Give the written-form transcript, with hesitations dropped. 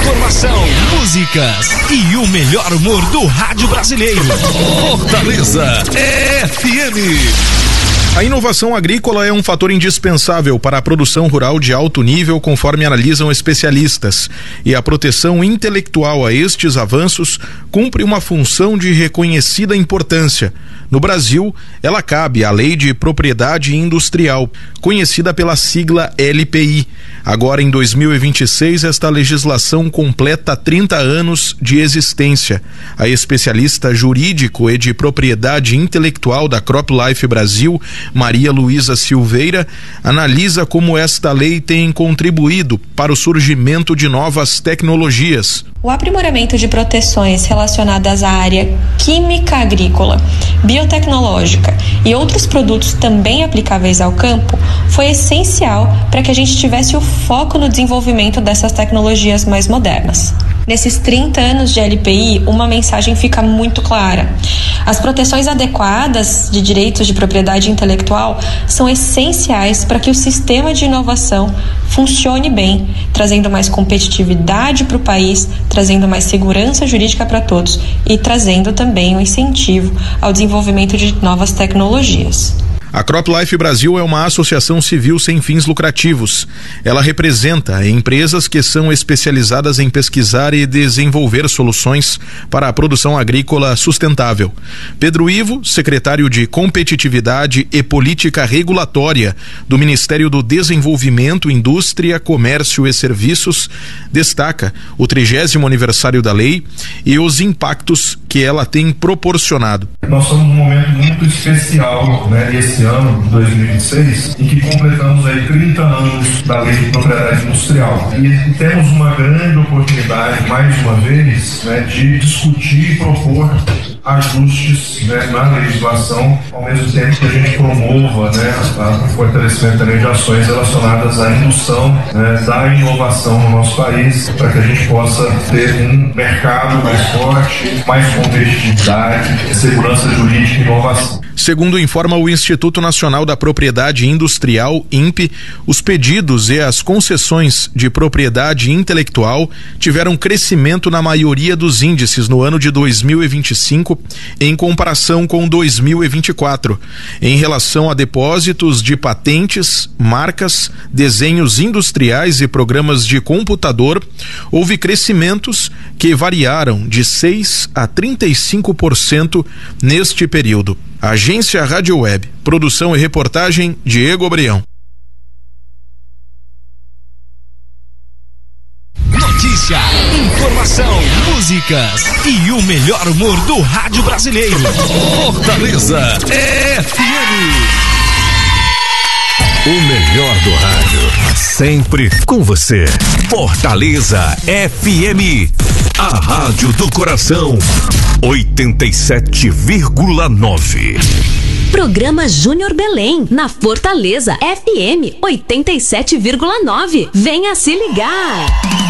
Informação, músicas e o melhor humor do rádio brasileiro. Fortaleza FM. A inovação agrícola é um fator indispensável para a produção rural de alto nível, conforme analisam especialistas, e a proteção intelectual a estes avanços cumpre uma função de reconhecida importância. No Brasil, ela cabe à Lei de Propriedade Industrial, conhecida pela sigla LPI. Agora, em 2026, esta legislação completa 30 anos de existência. A especialista jurídico e de propriedade intelectual da CropLife Brasil, Maria Luísa Silveira, analisa como esta lei tem contribuído para o surgimento de novas tecnologias. O aprimoramento de proteções relacionadas à área química agrícola, biotecnológica e outros produtos também aplicáveis ao campo foi essencial para que a gente tivesse o foco no desenvolvimento dessas tecnologias mais modernas. Nesses 30 anos de LPI, uma mensagem fica muito clara. As proteções adequadas de direitos de propriedade intelectual são essenciais para que o sistema de inovação funcione bem, trazendo mais competitividade para o país, trazendo mais segurança jurídica para todos e trazendo também um incentivo ao desenvolvimento de novas tecnologias. A CropLife Brasil é uma associação civil sem fins lucrativos. Ela representa empresas que são especializadas em pesquisar e desenvolver soluções para a produção agrícola sustentável. Pedro Ivo, secretário de Competitividade e Política Regulatória do Ministério do Desenvolvimento, Indústria, Comércio e Serviços, destaca o 30º aniversário da lei e os impactos que ela tem proporcionado. Nós estamos num momento muito especial, esse ano de 2026, em que completamos aí 30 anos da Lei de Propriedade Industrial. E temos uma grande oportunidade, mais uma vez, de discutir e propor ajustes na legislação, ao mesmo tempo que a gente promova o fortalecimento também de ações relacionadas à indução da inovação no nosso país, para que a gente possa ter um mercado mais forte, mais competitividade, segurança jurídica e inovação. Segundo informa o Instituto Nacional da Propriedade Industrial, INPE, os pedidos e as concessões de propriedade intelectual tiveram crescimento na maioria dos índices no ano de 2025, em comparação com 2024. Em relação a depósitos de patentes, marcas, desenhos industriais e programas de computador, houve crescimentos que variaram de 6% a 35% neste período. Agência Rádio Web, produção e reportagem Diego Brião. Notícia, informação, músicas e o melhor humor do rádio brasileiro. Fortaleza FM. O melhor do rádio, sempre com você. Fortaleza FM, a rádio do coração, 87,9. Programa Júnior Belém, na Fortaleza FM 87,9. Venha se ligar.